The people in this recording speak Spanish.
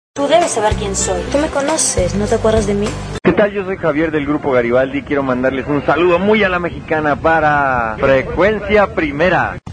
Tú debes saber quién soy. Tú me conoces, ¿no te acuerdas de mí? ¿Qué tal? Yo soy Javier del Grupo Garibaldi. Quiero mandarles un saludo muy a la mexicana para Frecuencia Primera.